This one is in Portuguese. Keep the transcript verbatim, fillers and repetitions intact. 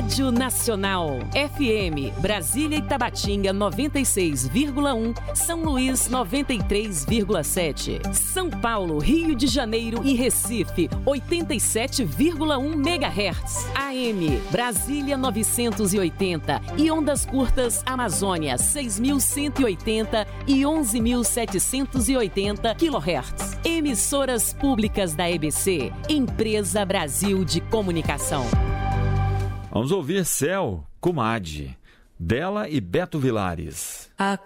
Rádio Nacional. F M, Brasília e Tabatinga noventa e seis vírgula um, São Luís noventa e três vírgula sete. São Paulo, Rio de Janeiro e Recife oitenta e sete vírgula um megahertz. A M, Brasília novecentos e oitenta e ondas curtas Amazônia seis mil cento e oitenta e onze mil setecentos e oitenta quilohertz. Emissoras públicas da E B C, Empresa Brasil de Comunicação. Vamos ouvir Céu, Comadre, dela e Beto Vilares. A